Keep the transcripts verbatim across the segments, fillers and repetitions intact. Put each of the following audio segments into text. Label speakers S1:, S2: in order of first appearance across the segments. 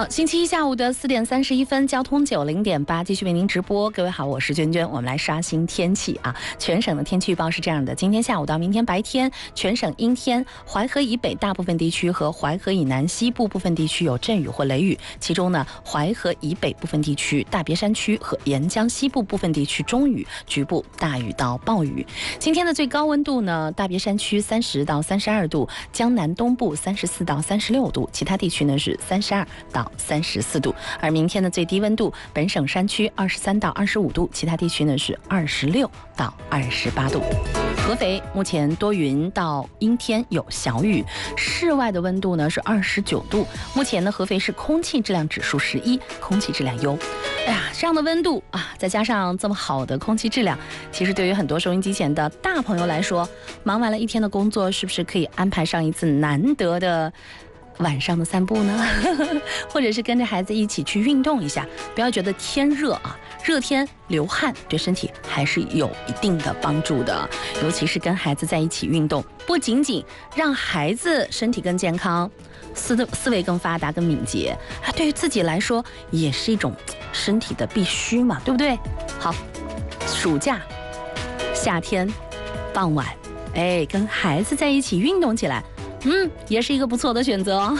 S1: 好，星期一下午的四点三十一分，交通九零点八继续为您直播。各位好，我是娟娟，我们来刷新天气啊。全省的天气预报是这样的：今天下午到明天白天，全省阴天，淮河以北大部分地区和淮河以南西部部分地区有阵雨或雷雨，其中呢，淮河以北部分地区、大别山区和沿江西部部分地区中雨，局部大雨到暴雨。今天的最高温度呢，大别山区三十到三十二度，江南东部三十四到三十六度，其他地区呢是三十二到三十四度。而明天的最低温度，本省山区二十三到二十五度，其他地区呢是二十六到二十八度。合肥目前多云到阴天，有小雨，室外的温度呢是二十九度。目前呢，合肥市空气质量指数十一，空气质量优。哎呀，这样的温度啊，再加上这么好的空气质量，其实对于很多收音机前的大朋友来说，忙完了一天的工作，是不是可以安排上一次难得的晚上的散步呢？或者是跟着孩子一起去运动一下？不要觉得天热啊，热天流汗对身体还是有一定的帮助的。尤其是跟孩子在一起运动，不仅仅让孩子身体更健康，思思维更发达、更敏捷，啊，对于自己来说也是一种身体的必须嘛，对不对？好，暑假、夏天、傍晚，哎，跟孩子在一起运动起来。嗯，也是一个不错的选择哦。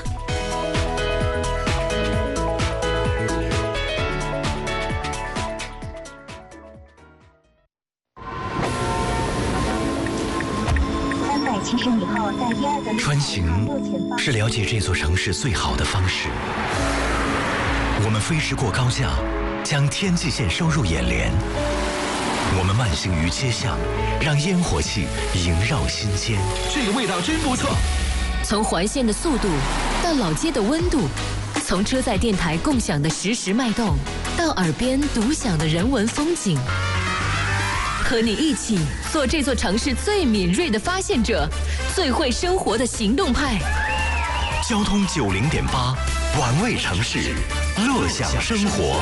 S2: 三百七十米后，在第二个
S3: 穿行是了解这座城市最好的方式。我们飞驰过高架，将天际线收入眼帘。我们慢行于街巷，让烟火气萦绕心间。
S4: 这个味道真不错。
S5: 从环线的速度到老街的温度，从车载电台共享的实时脉动，到耳边独享的人文风景，和你一起做这座城市最敏锐的发现者，最会生活的行动派。
S3: 交通九零点八，玩味城市，乐享生活。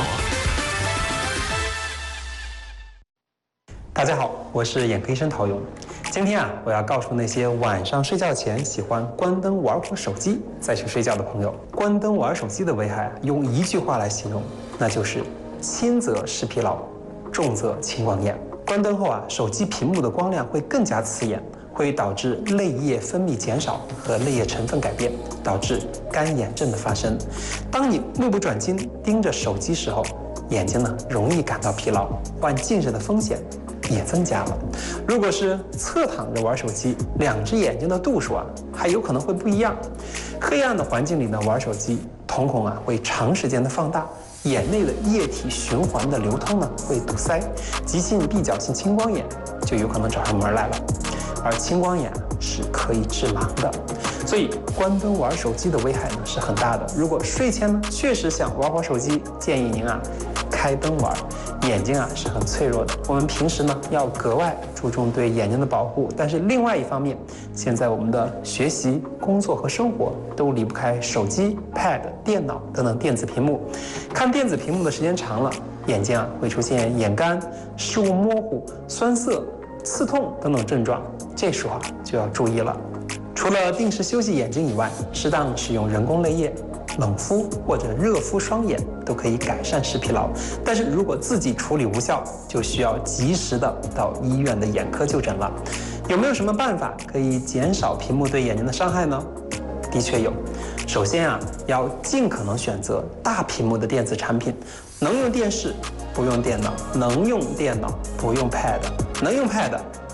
S6: 大家好，我是眼科医生陶勇。今天啊，我要告诉那些晚上睡觉前喜欢关灯玩会手机再去睡觉的朋友，关灯玩手机的危害，用一句话来形容，那就是轻则视疲劳，重则青光眼。关灯后啊，手机屏幕的光亮会更加刺眼，会导致泪液分泌减少和泪液成分改变，导致干眼症的发生。当你目不转睛盯着手机时候，眼睛呢容易感到疲劳，患近视的风险也增加了。如果是侧躺着玩手机，两只眼睛的度数啊还有可能会不一样。黑暗的环境里呢玩手机，瞳孔啊会长时间的放大，眼内的液体循环的流通呢会堵塞，急性闭角性青光眼就有可能找上门来了。而青光眼是可以致盲的，所以关灯玩手机的危害呢是很大的。如果睡前呢确实想玩会手机，建议您啊开灯玩，眼睛啊是很脆弱的。我们平时呢要格外注重对眼睛的保护，但是另外一方面，现在我们的学习、工作和生活都离不开手机、pad、电脑等等电子屏幕。看电子屏幕的时间长了，眼睛啊会出现眼干、视物模糊、酸涩、刺痛等等症状，这时候啊就要注意了。除了定时休息眼睛以外，适当使用人工泪液、冷敷或者热敷双眼都可以改善视疲劳。但是如果自己处理无效，就需要及时的到医院的眼科就诊了。有没有什么办法可以减少屏幕对眼睛的伤害呢？的确有。首先啊，要尽可能选择大屏幕的电子产品，能用电视不用电脑，能用电脑不用 pad， 能用 pad